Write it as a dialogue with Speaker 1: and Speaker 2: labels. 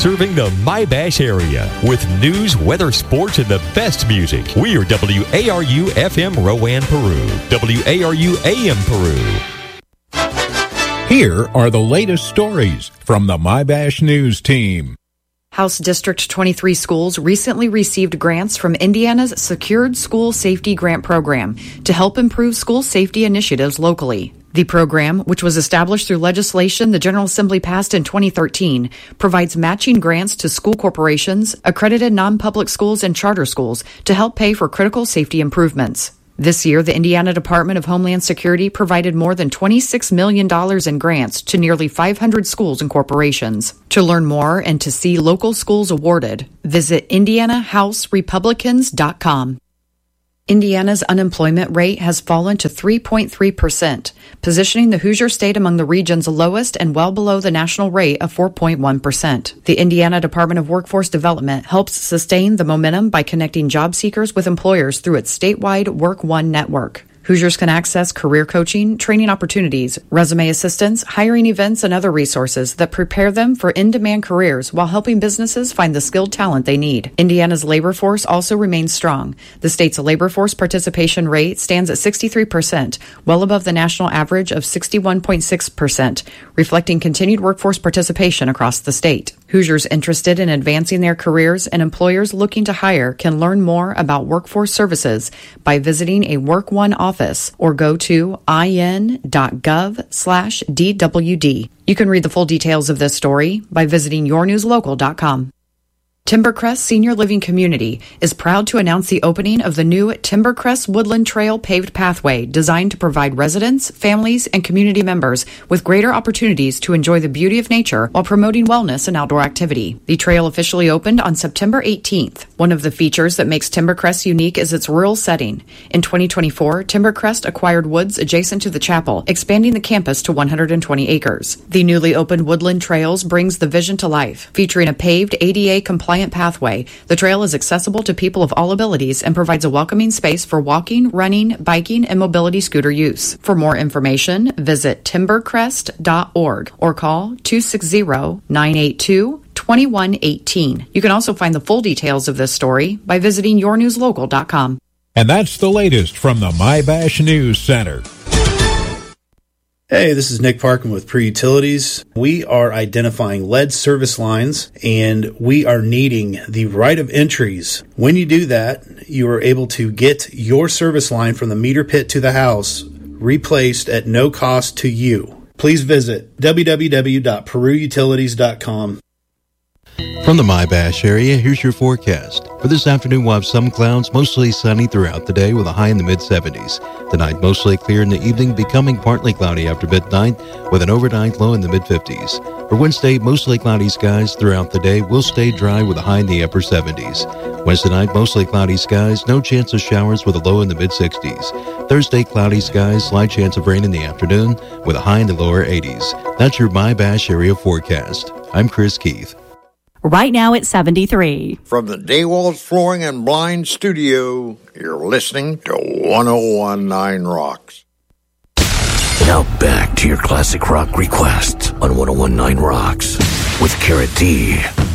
Speaker 1: serving the My-Bash area with news, weather, sports, and the best music. We are WARU FM Rowan, Peru. WARU AM Peru.
Speaker 2: Here are the latest stories from the My-Bash News team.
Speaker 3: House District 23 schools recently received grants from Indiana's Secured School Safety Grant Program to help improve school safety initiatives locally. The program, which was established through legislation the General Assembly passed in 2013, provides matching grants to school corporations, accredited non-public schools, and charter schools to help pay for critical safety improvements. This year, the Indiana Department of Homeland Security provided more than $26 million in grants to nearly 500 schools and corporations. To learn more and to see local schools awarded, visit IndianaHouseRepublicans.com. Indiana's unemployment rate has fallen to 3.3%, positioning the Hoosier State among the region's lowest and well below the national rate of 4.1%. The Indiana Department of Workforce Development helps sustain the momentum by connecting job seekers with employers through its statewide Work One network. Hoosiers can access career coaching, training opportunities, resume assistance, hiring events, and other resources that prepare them for in-demand careers while helping businesses find the skilled talent they need. Indiana's labor force also remains strong. The state's labor force participation rate stands at 63%, well above the national average of 61.6%, reflecting continued workforce participation across the state. Hoosiers interested in advancing their careers and employers looking to hire can learn more about workforce services by visiting a Work One office or go to in.gov/DWD. You can read the full details of this story by visiting yournewslocal.com. Timbercrest Senior Living Community is proud to announce the opening of the new Timbercrest Woodland Trail paved pathway designed to provide residents, families, and community members with greater opportunities to enjoy the beauty of nature while promoting wellness and outdoor activity. The trail officially opened on September 18th. One of the features that makes Timbercrest unique is its rural setting. In 2024, Timbercrest acquired woods adjacent to the chapel, expanding the campus to 120 acres. The newly opened Woodland Trails brings the vision to life, featuring a paved ADA-compliant pathway. The trail is accessible to people of all abilities and provides a welcoming space for walking, running, biking, and mobility scooter use. For more information, visit timbercrest.org or call 260-982-2118. You can also find the full details of this story by visiting yournewslocal.com.
Speaker 2: And that's the latest from the My-Bash News Center.
Speaker 4: Hey, this is Nick Parkin with Peru Utilities. We are identifying lead service lines, and we are needing the right of entries. When you do that, you are able to get your service line from the meter pit to the house replaced at no cost to you. Please visit www.perutilities.com.
Speaker 5: From the My-Bash area, here's your forecast. For this afternoon, we'll have some clouds, mostly sunny throughout the day with a high in the mid-70s. Tonight, mostly clear in the evening, becoming partly cloudy after midnight with an overnight low in the mid-50s. For Wednesday, mostly cloudy skies throughout the day will stay dry with a high in the upper 70s. Wednesday night, mostly cloudy skies, no chance of showers with a low in the mid-60s. Thursday, cloudy skies, slight chance of rain in the afternoon with a high in the lower 80s. That's your My-Bash area forecast. I'm Chris Keith.
Speaker 6: Right now it's 73.
Speaker 7: From the Daywalls Flooring and Blind Studio, you're listening to 1019 Rocks.
Speaker 8: Now back to your classic rock requests on 1019 Rocks with Carrot D.